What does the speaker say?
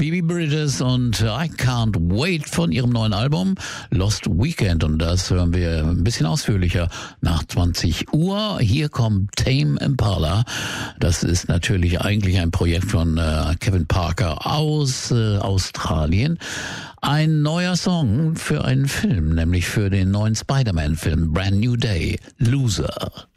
Phoebe Bridgers und I Can't Wait von ihrem neuen Album Lost Weekend. Und das hören wir ein bisschen ausführlicher nach 20 Uhr. Hier kommt Tame Impala. Das ist natürlich eigentlich ein Projekt von Kevin Parker aus Australien. Ein neuer Song für einen Film, nämlich für den neuen Spider-Man-Film Brand New Day, Loser.